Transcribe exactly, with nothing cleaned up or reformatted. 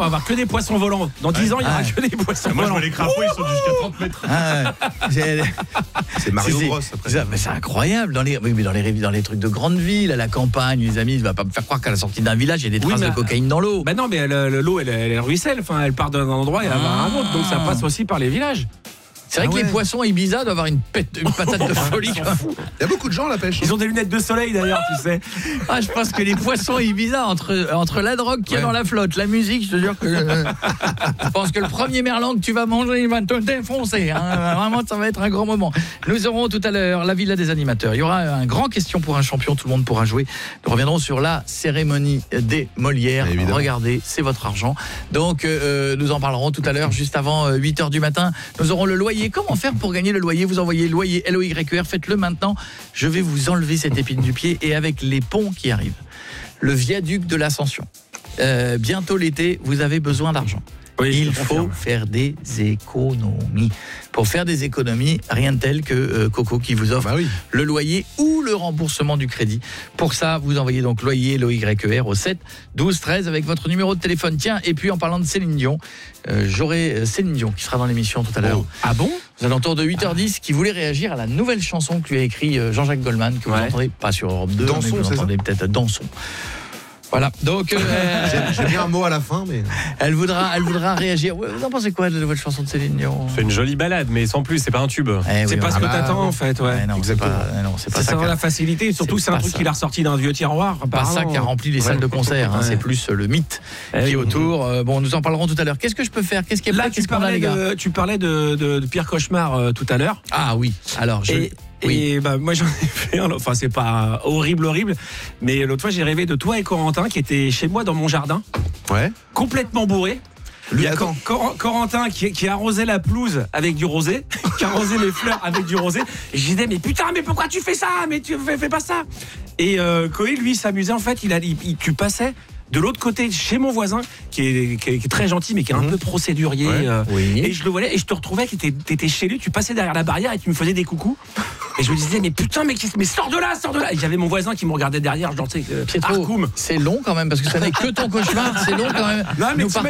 va avoir que des poissons volants. Dans dix ans, il y aura Ah. que des poissons Moi, je volants. vois les crapauds, ils sont jusqu'à trente mètres. Ah, j'ai- C'est Mario c'est- Bros c'est- après. c'est- mais c'est incroyable dans les, oui, mais dans les dans les trucs de grande ville, à la campagne, les amis, tu vas pas me faire croire qu'à la sortie d'un village, il y a des Oui, traces mais- de cocaïne dans l'eau. Bah non, mais le- le- l'eau, elle, elle ruisselle. Enfin, elle part d'un endroit et elle va à un autre. Donc ça passe aussi par les villages. C'est vrai Ah que ouais. les poissons à Ibiza doivent avoir une, pète, une patate de folie. Ils sont fous. Il y a beaucoup de gens à la pêche. Ils ont des lunettes de soleil d'ailleurs, tu sais. Ah, je pense que les poissons à Ibiza, entre, entre la drogue qu'il y a Ouais. dans la flotte, la musique, je te jure que euh, je pense que le premier merlan que tu vas manger, il va te défoncer. Hein. Vraiment, ça va être un grand moment. Nous aurons tout à l'heure la Villa des animateurs. Il y aura un grand question pour un champion, tout le monde pourra jouer. Nous reviendrons sur la cérémonie des Molières. Évidemment. Regardez, c'est votre argent. Donc, euh, nous en parlerons tout à l'heure, juste avant euh, huit heures du matin. Nous aurons le loyer. Comment faire pour gagner le loyer? Vous envoyez loyer L O Y E R, faites-le maintenant. Je vais vous enlever cette épine du pied et avec les ponts qui arrivent, le viaduc de l'Ascension, euh, bientôt l'été, vous avez besoin d'argent. Oui, Il je faut confirme. faire des économies. Pour faire des économies, rien de tel que euh, Coco qui vous offre Bah oui. le loyer ou le remboursement du crédit. Pour ça, vous envoyez donc loyer L O Y E R au sept douze treize avec votre numéro de téléphone. Tiens, et puis en parlant de Céline Dion, euh, j'aurai euh, Céline Dion qui sera dans l'émission tout à l'heure. Oh. Ah bon? Aux alentours de huit heures dix, qui voulait réagir à la nouvelle chanson que lui a écrit euh, Jean-Jacques Goldman, que vous Ouais. entendez pas sur Europe deux, Dansons, mais vous c'est ça entendez peut-être Dansons. Voilà, donc euh, J'ai j'ai bien un mot à la fin, mais. elle voudra, elle voudra réagir. Ouais, vous en pensez quoi de la nouvelle chanson de Céline Dion? C'est une jolie balade, mais sans plus, c'est pas un tube. Eh C'est oui, pas on- ce que Ah bah, t'attends en fait, ouais. Ouais, non, c'est Exactement. pas, non, c'est pas C'est ça. ça qui a- la facilité. Et surtout, c'est c'est un pas truc ça. qu'il a ressorti d'un vieux tiroir. pas ça apparemment. qui a rempli les salles de concert, hein, Ouais. c'est plus euh, le mythe Eh qui est oui. autour. Euh, bon, nous en parlerons tout à l'heure. Qu'est-ce que je peux faire? Qu'est-ce qui est Là, prêt? tu Qu'est-ce qu'on a, parlais, les gars? de, tu parlais de, de, de Pire Cauchemar euh, tout à l'heure. Ah oui, alors je... Et, oui. et bah, moi, j'en ai fait un. Enfin, c'est pas horrible, horrible. Mais l'autre fois, j'ai rêvé de toi et Corentin qui étaient chez moi dans mon jardin, Ouais. complètement bourrés. Il Lui, y a attends. Cor- Cor- Corentin qui, qui arrosait la pelouse avec du rosé, qui arrosait les fleurs avec du rosé. Et je disais, mais putain, mais pourquoi tu fais ça? Mais tu fais, fais pas ça. Et euh, Coé, lui, s'amusait. En fait, il a, il, il- tu passais de l'autre côté chez mon voisin, qui est, qui est, qui est très gentil, mais qui est un peu procédurier. Ouais. euh, Oui. Et je le voyais, et je te retrouvais, que t'étais étais chez lui, tu passais derrière la barrière et tu me faisais des coucous. Et je me disais, mais putain, mais, qu'est-ce- mais sors de là, sors de là. Et j'avais mon voisin qui me regardait derrière, je dansais euh, Pietro, Arkoum. c'est long quand même, parce que ça n'est que ton cauchemar, c'est long quand même. Non, mais Nous t'imagines